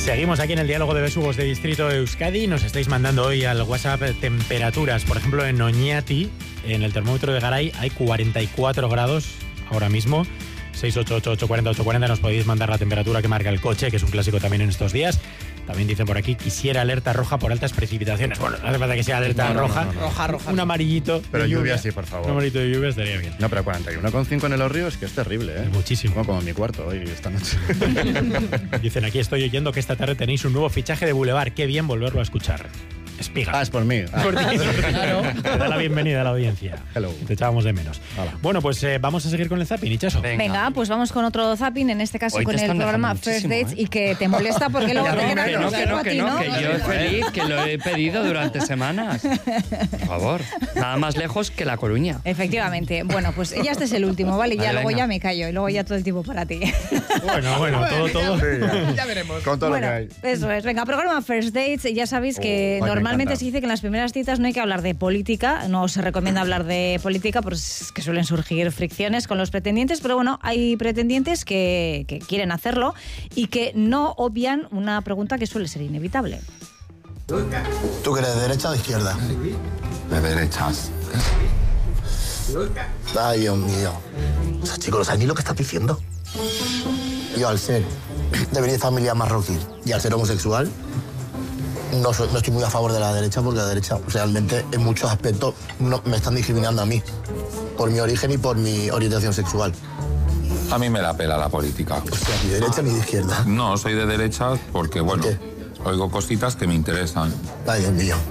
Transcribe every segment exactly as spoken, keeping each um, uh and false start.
Seguimos aquí en el diálogo de besugos de Distrito Euskadi. Nos estáis mandando hoy al WhatsApp temperaturas. Por ejemplo, en Oñati, en el termómetro de Garay, hay cuarenta y cuatro grados ahora mismo. seis ocho ocho ocho cuarenta ocho cuarenta nos podéis mandar la temperatura que marca el coche, que es un clásico también en estos días. También dicen por aquí, quisiera alerta roja por altas precipitaciones. Bueno, no hace falta que sea alerta no, no, roja. No, no, no. Roja, roja. Un amarillito. Pero de lluvia sí, por favor. Un amarillito de lluvia estaría bien. No, pero cuarenta y uno coma cinco en el Río es que es terrible, ¿eh? Es muchísimo. Como, como en mi cuarto hoy, esta noche. Dicen, aquí estoy oyendo que esta tarde tenéis un nuevo fichaje de Boulevard. Qué bien volverlo a escuchar. Espiga. Ah, es por mí. Ah. Por ti. Claro. Te da la bienvenida a la audiencia. Hello. Te echábamos de menos. Hola. Bueno, pues eh, vamos a seguir con el zapping, Ichaso. Venga. Venga, pues vamos con otro zapping, en este caso Hoy con te el están programa dejando First Dates, muchísimo, ¿eh? y que te molesta porque luego Ya, te no, quedan que no, los que no, a que ti, no, ¿no? que yo feliz, que lo he pedido durante semanas. Por favor, nada más lejos que La Coruña. Efectivamente. Bueno, pues ya este es el último, ¿vale? Ya Vale, luego venga. ya me callo y luego ya todo el tiempo para ti. Bueno, bueno, todo, todo. Sí, ya. Ya veremos. Con todo Bueno, lo que hay. eso es. Venga, programa First Dates. Ya sabéis que Oh, ay, me normalmente encanta. se dice que en las primeras citas no hay que hablar de política, no se recomienda hablar de política, pues es que suelen surgir fricciones con los pretendientes, pero bueno, hay pretendientes que, que quieren hacerlo y que no obvian una pregunta que suele ser inevitable. ¿Tú que eres de derecha o de izquierda? De derechas. Ay, Dios mío. O sea, chico, no sabes ni lo que estás diciendo. Yo, al ser de venir de familia marroquí y al ser homosexual, no, soy- no estoy muy a favor de la derecha, porque la derecha realmente en muchos aspectos no, me están discriminando a mí por mi origen y por mi orientación sexual. A mí me la pela la política. O sea, ni de derecha ni de izquierda. No, soy de derechas porque, bueno, qué? oigo cositas que me interesan. Ay, Dios mío.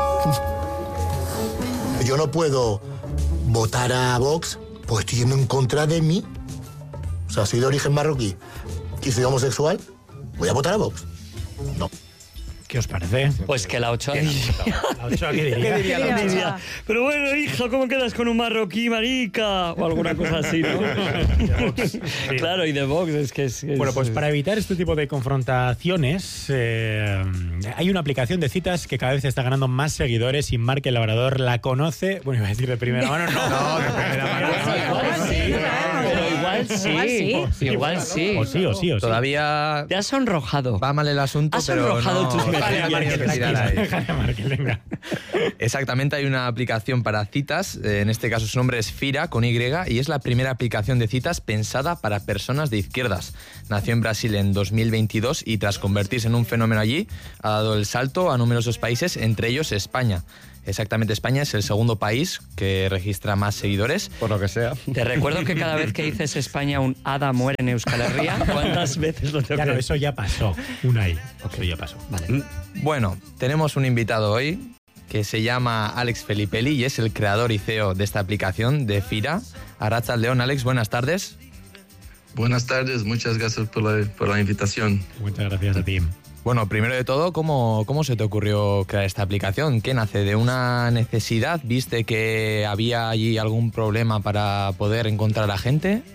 Yo no puedo votar a Vox, pues estoy yendo en contra de mí. O sea, soy de origen marroquí y soy homosexual, ¿voy a votar a Vox? No. ¿Qué os parece? Pues que la Ochoa diría. ¿La Ochoa qué diría? ¿Qué diría la Ochoa? Pero bueno, hija, ¿cómo quedas con un marroquí, marica? O alguna cosa así, ¿no? Sí. Claro, y de Vox es que es... es- Bueno, pues para evitar este tipo de confrontaciones, eh, hay una aplicación de citas que cada vez está ganando más seguidores y Marc el Labrador la conoce. Bueno, iba a decir de primera mano, no. No, de primera mano. Igual sí, Pero igual sí. Igual sí. Igual sí. O sí, o sí, o sí. Todavía Te has sonrojado. va mal el asunto, Has pero sonrojado no, tus no mejillas. hay que tirar ahí. Déjale a Marc, venga. Exactamente, hay una aplicación para citas, eh, en este caso su nombre es Fira, con Y, y es la primera aplicación de citas pensada para personas de izquierdas. Nació en Brasil en dos mil veintidós y tras convertirse en un fenómeno allí, ha dado el salto a numerosos países, entre ellos España. Exactamente, España es el segundo país que registra más seguidores. Por lo que sea. Te recuerdo que cada vez que dices España un hada muere en Euskal Herria. ¿Cuántas veces lo tengo Claro, que eso ya pasó. Unai. Eso ya pasó. Vale. Bueno, tenemos un invitado hoy que se llama Alex Felipelli y es el creador y C E O de esta aplicación de Fira. Arratsaldeon, Alex, buenas tardes. Buenas tardes, muchas gracias por la, por la invitación. Muchas gracias a ti. Bueno, primero de todo, ¿cómo, ¿cómo se te ocurrió crear esta aplicación? ¿Qué nace? ¿De una necesidad? ¿Viste que había allí algún problema para poder encontrar a gente?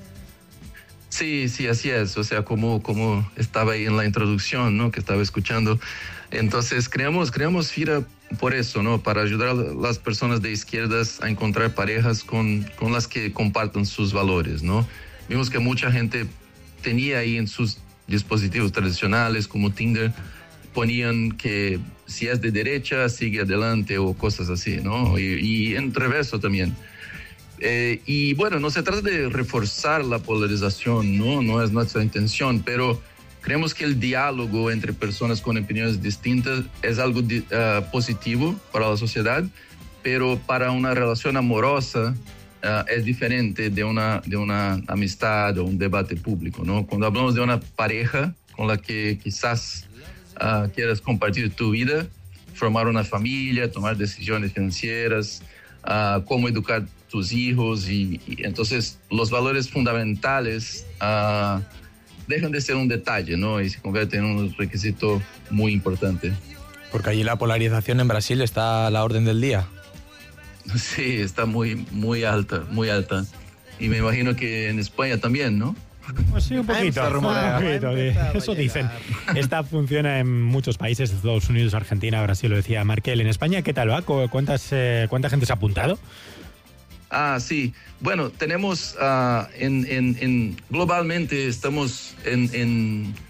Sí, sí, así es. O sea, como, como estaba ahí en la introducción, ¿no? Que estaba escuchando. Entonces, creamos, creamos Fira por eso, ¿no? Para ayudar a las personas de izquierdas a encontrar parejas con, con las que compartan sus valores, ¿no? Vimos que mucha gente tenía ahí en sus dispositivos tradicionales como Tinder, ponían que si es de derecha, sigue adelante o cosas así, ¿no? Y, y en reverso también. Eh, y bueno, no se trata de reforzar la polarización, ¿no? No es nuestra intención, pero creemos que el diálogo entre personas con opiniones distintas es algo di- uh, positivo para la sociedad, pero para una relación amorosa uh, es diferente de una, de una amistad o un debate público, ¿no? Cuando hablamos de una pareja con la que quizás uh, quieras compartir tu vida, formar una familia, tomar decisiones financieras, uh, cómo educar tus hijos y, y entonces los valores fundamentales uh, dejan de ser un detalle, ¿no? Y se convierten en un requisito muy importante. Porque allí la polarización en Brasil está a la orden del día. Sí, está muy, muy alta, muy alta. Y me imagino que en España también, ¿no? Pues sí, un poquito. empezado, Un poquito, sí. Eso dicen. Esta funciona en muchos países, Estados Unidos, Argentina, Brasil, lo decía Markel. En España, ¿qué tal va? ¿Cu- ¿Cuántas, eh, ¿Cuánta gente se ha apuntado? Ah, sí. Bueno, tenemos uh, en, en, en globalmente estamos en, en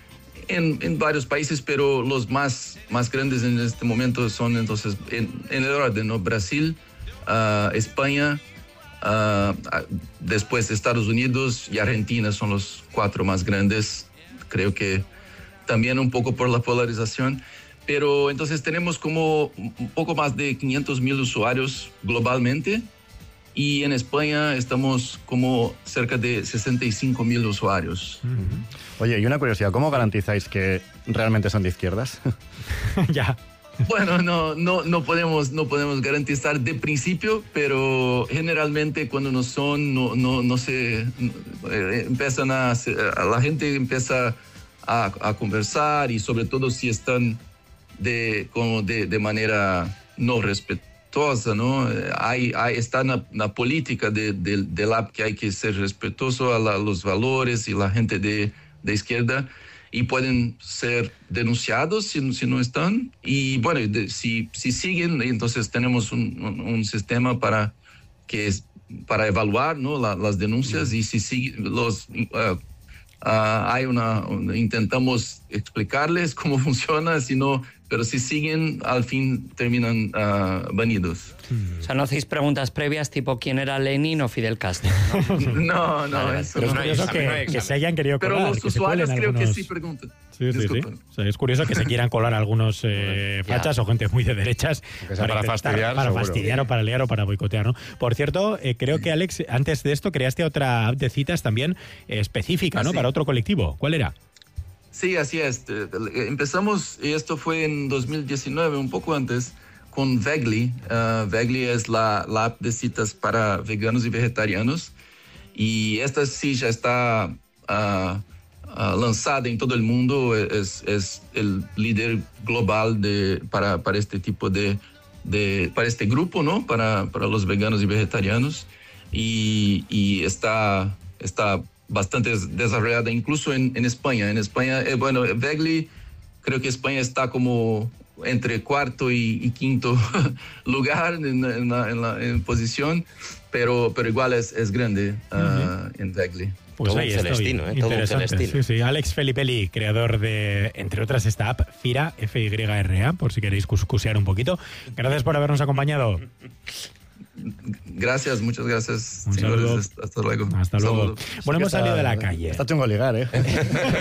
en, en varios países, pero los más, más grandes en este momento son entonces en, en el orden, ¿no? Brasil, uh, España, uh, después Estados Unidos y Argentina son los cuatro más grandes. Creo que también un poco por la polarización. Pero entonces tenemos como un poco más de quinientos mil usuarios globalmente. Y en España estamos como cerca de sesenta y cinco mil usuarios. Uh-huh. Oye, y una curiosidad, ¿cómo garantizáis que realmente son de izquierdas? Ya. Bueno, no, no, no, podemos, no podemos garantizar de principio, pero generalmente cuando no son, no, no, no se... Eh, empiezan a, a... La gente empieza a, a conversar y sobre todo si están de, como de, de manera no respetuosa. ¿no? Hay, hay, está en la, la política de, de, del app que hay que ser respetuoso a, la, a los valores y la gente de, de izquierda y pueden ser denunciados si, si no están. Y bueno, de, si, si siguen, entonces tenemos un, un, un sistema para, que es, para evaluar, ¿no? la, las denuncias y si siguen los... Uh, Uh, hay una, una, intentamos explicarles cómo funciona, si no, pero si siguen, al fin terminan uh, banidos. O sea, no hacéis preguntas previas tipo quién era Lenin o Fidel Castro. No, no, vale, eso pero no. es curioso que, que se hayan querido colar. Pero los que usuarios creo algunos... que sí preguntan. Sí, sí, sí. O sea, es curioso que se quieran colar algunos eh, fachas o gente muy de derechas para, para fastidiar, para seguro. fastidiar o para liar o para boicotear, ¿no? Por cierto, eh, creo que Alex, antes de esto creaste otra app de citas también eh, específica, ¿no? Sí. Para otro colectivo. ¿Cuál era? Sí, así es. Empezamos, y esto fue en dos mil diecinueve, un poco antes, con Vegli. Uh, Vegli es la, la app de citas para veganos y vegetarianos. Y esta sí ya está uh, uh, lanzada en todo el mundo. Es, es el líder global de, para, para este tipo de, de... para este grupo, ¿no? Para, para los veganos y vegetarianos. Y, y está... está bastante desarrollada incluso en, en España. En España, eh, bueno, Vegli, creo que España está como entre cuarto y, y quinto lugar en, en, la, en, la, en posición, pero, pero igual es, es grande uh, uh-huh. en Vegli. Pues todo ahí un celestino, estoy. ¿eh? Todo un Interesante. celestino. Sí, sí. Alex Felipelli, creador de, entre otras, esta app, Fira, F Y R A, por si queréis cuscusear un poquito. Gracias por habernos acompañado. Gracias, muchas gracias, un señores. Saludo. Hasta luego. Hasta luego. Saludo. Bueno, hemos está, salido de la calle. Está chungo ligar, ¿eh? No,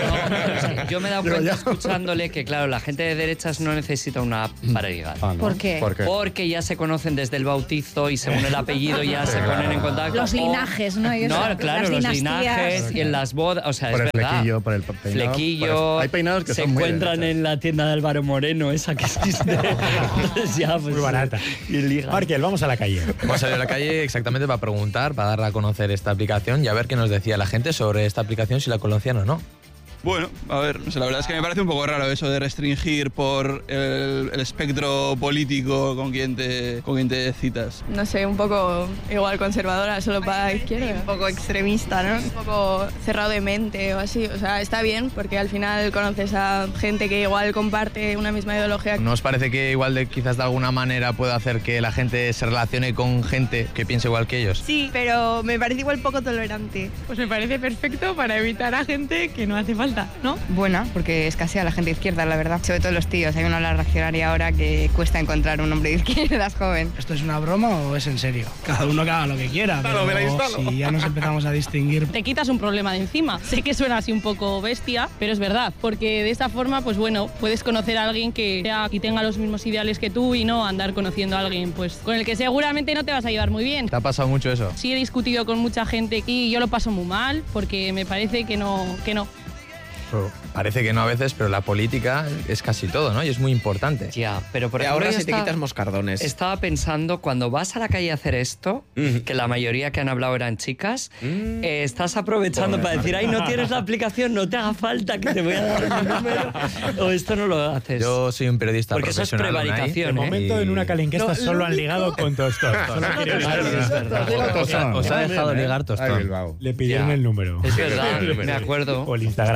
es que yo me he dado cuenta escuchándole que, claro, la gente de derechas no necesita una app para ligar. Ah, ¿no? ¿Por qué? ¿Por qué? Porque ya se conocen desde el bautizo y según el apellido ya se ponen en contacto. Los linajes, ¿no? Y eso, No, claro, las los dinastías. linajes y en las bodas. O sea, Por es el verdad. flequillo, por el peinado. Flequillo. por el- Hay peinados que se son muy encuentran derechas. en la tienda de Álvaro Moreno, esa que existe. Entonces ya, pues, Muy barata. Y ligan. Markel, vamos a la calle. Vamos a salir a la calle exactamente para preguntar, para darle a conocer esta aplicación y a ver qué nos decía la gente sobre esta aplicación, si la conocían o no. Bueno, a ver, no sé, la verdad es que me parece un poco raro eso de restringir por el, el espectro político con quien, te, con quien te citas. No sé, un poco igual conservadora, solo para la izquierda. Un poco extremista, ¿no? Un poco cerrado de mente o así. O sea, está bien porque al final conoces a gente que igual comparte una misma ideología. ¿No os parece que igual de quizás de alguna manera puede hacer que la gente se relacione con gente que piense igual que ellos? Sí, pero me parece igual poco tolerante. Pues me parece perfecto para evitar a gente que no hace falta, ¿no? Buena, porque escasea la gente de izquierda, la verdad. Sobre todo los tíos. Hay una ola reaccionaria ahora que cuesta encontrar un hombre de izquierdas joven. ¿Esto es una broma o es en serio? Cada uno que haga lo que quiera, pero si ya nos empezamos a distinguir... Te quitas un problema de encima. Sé que suena así un poco bestia, pero es verdad, porque de esta forma, pues bueno, puedes conocer a alguien que sea y tenga los mismos ideales que tú y no andar conociendo a alguien pues con el que seguramente no te vas a llevar muy bien. ¿Te ha pasado mucho eso? Sí, he discutido con mucha gente y yo lo paso muy mal porque me parece que no, que no. Pero parece que no a veces, pero la política es casi todo, ¿no? Y es muy importante. Ya, pero por Y ejemplo, ahora yo si te estaba- quitas moscardones. Estaba pensando, cuando vas a la calle a hacer esto, Mm. que la mayoría que han hablado eran chicas, Mm. eh, estás aprovechando Joder, para decir, ay, no tienes la aplicación, no te haga falta que te voy a dar mi número. O esto no lo haces. Yo soy un periodista Porque eso es profesional. Unai, prevaricación, De ¿eh? momento, en una calenquesta No, solo lo han ligado con Tostón. Solo quieren Claro, ligar. es verdad. Os ha- os ha dejado ligar Tostón. Ay, Bilbao. Le pidieron Ya. el número. Es verdad, me acuerdo. O el Instagram. Estaba yo ¿no?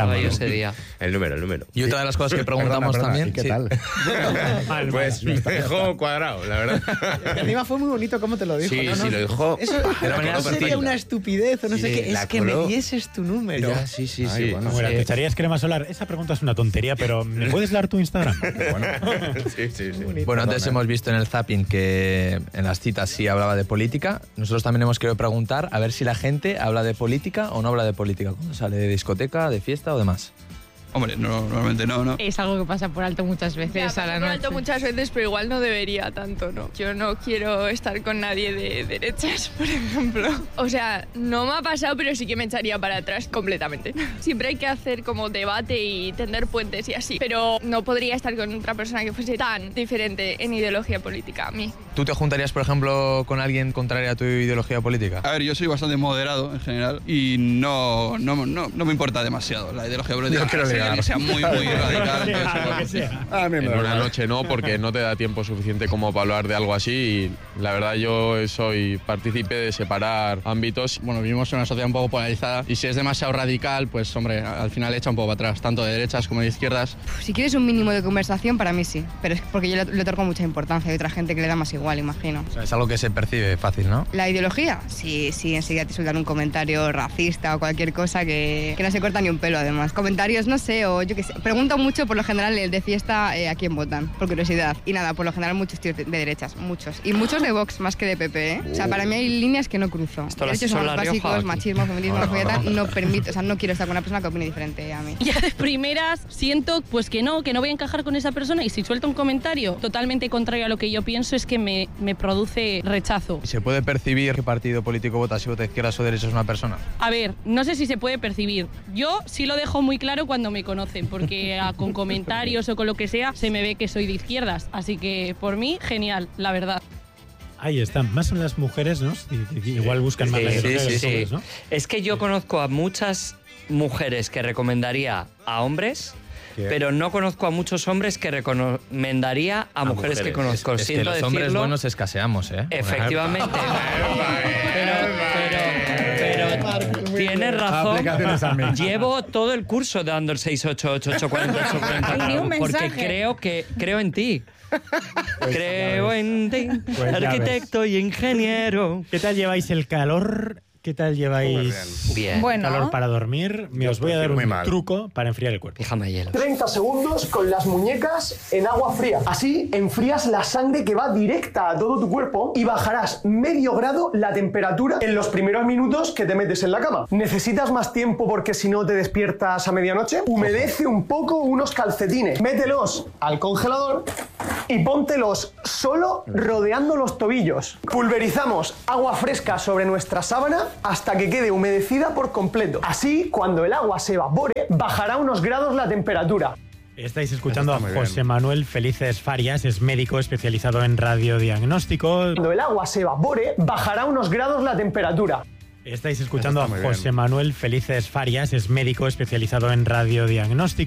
ese día. El número, el número. Y otra de las cosas que preguntamos Perdona, también... ¿y qué tal? Mal, Pues mal. me dejó cuadrado, la verdad. Y encima fue muy bonito cómo te lo dijo. Sí, ¿no? sí, No, lo dijo Eso, de una manera no sería perfecta. una estupidez o no Sí, sé qué. la Es que me coló. dieses tu número. Ya, sí, sí, Ay, sí. bueno. Bueno, Sí. ¿te echarías crema solar? Esa pregunta es una tontería, pero ¿me puedes dar tu Instagram? Sí, sí, sí. Bueno, antes hemos visto en el zapping que en las citas sí hablaba de política. Nosotros también hemos querido preguntar a ver si la gente habla de política o no habla de política cuando sale de discoteca, de fiesta o demás. Hombre, no, normalmente no, ¿no? Es algo que pasa por alto muchas veces Ya, a pasa la por noche. alto muchas veces, pero igual no debería tanto, ¿no? Yo no quiero estar con nadie de derechas, por ejemplo. O sea, no me ha pasado, pero sí que me echaría para atrás completamente. Siempre hay que hacer como debate y tender puentes y así, pero no podría estar con otra persona que fuese tan diferente en ideología política a mí. ¿Tú te juntarías, por ejemplo, con alguien contrario a tu ideología política? A ver, yo soy bastante moderado en general y no, no, no, no me importa demasiado la ideología política. Yo quiero Sea ligar. que sea muy, muy radical. Sea entonces, lo que bueno. sea. A mí me En da una igual. noche no, porque no te da tiempo suficiente como para hablar de algo así y la verdad yo soy partícipe de separar ámbitos. Bueno, vivimos en una sociedad un poco polarizada y si es demasiado radical, pues hombre, al final echa un poco para atrás, tanto de derechas como de izquierdas. Si quieres un mínimo de conversación, para mí sí. Pero es porque yo le, le otorgo mucha importancia. Hay otra gente que le da más igual, imagino. O sea, es algo que se percibe fácil, ¿no? La ideología, sí, sí, enseguida te sueltan un comentario racista o cualquier cosa que, que no se corta ni un pelo, además. Comentarios, no sé, o yo qué sé. Pregunto mucho, por lo general, el de fiesta, eh, a quién votan, por curiosidad. Y nada, por lo general, muchos tíos de, de derechas, muchos. Y muchos de Vox, más que de P P, ¿eh? O sea, para mí hay líneas que no cruzo. Esto lo Derechos has hecho en humanos La Rioja, básicos, aquí. machismo, feminismo, No, no, no, no. no permito, o sea, no quiero estar con una persona que opine diferente a mí. Ya de primeras siento pues que no, que no voy a encajar con esa persona y si suelto un comentario totalmente contrario a lo que yo pienso es que me, me produce rechazo. ¿Se puede percibir qué partido político vota, si vota izquierdas o derechas una persona? A ver, no sé si se puede percibir. Yo sí lo dejo muy claro cuando me conocen, porque a- con comentarios o con lo que sea se me ve que soy de izquierdas. Así que por mí, genial, la verdad. Ahí están. Más son las mujeres, ¿no? I- i- Igual buscan más la Sí, ideología sí, de los sí. hombres, ¿no? Es que yo conozco a muchas mujeres que recomendaría a hombres, ¿Qué? pero no conozco a muchos hombres que recomendaría a, mujeres, que conozco. Es, es que Siento los hombres decirlo. buenos escaseamos, ¿eh? Efectivamente. pero, pero, pero tienes razón. Aplicaciones a mí. Llevo todo el curso dando el seis ocho ocho ocho cuatro ocho cuarenta Ni un porque mensaje. creo que creo en ti. creo en ti, Pues ya arquitecto y ingeniero. ¿Qué tal lleváis el calor? ¿Qué tal lleváis Bien. Bueno. calor para dormir? Me os voy a dar muy un mal. truco para enfriar el cuerpo. Déjame hielo. treinta segundos con las muñecas en agua fría. Así enfrías la sangre que va directa a todo tu cuerpo y bajarás medio grado la temperatura en los primeros minutos que te metes en la cama. ¿Necesitas más tiempo porque si no te despiertas a medianoche? Humedece un poco unos calcetines, mételos al congelador y póntelos solo rodeando los tobillos. Pulverizamos agua fresca sobre nuestra sábana hasta que quede humedecida por completo. Así, cuando el agua se evapore, bajará unos grados la temperatura. Estáis escuchando a Está muy bien. José Manuel Felices Farias, es médico especializado en radiodiagnóstico. Cuando el agua se evapore, bajará unos grados la temperatura. Estáis escuchando Está a muy bien. José Manuel Felices Farias, es médico especializado en radiodiagnóstico.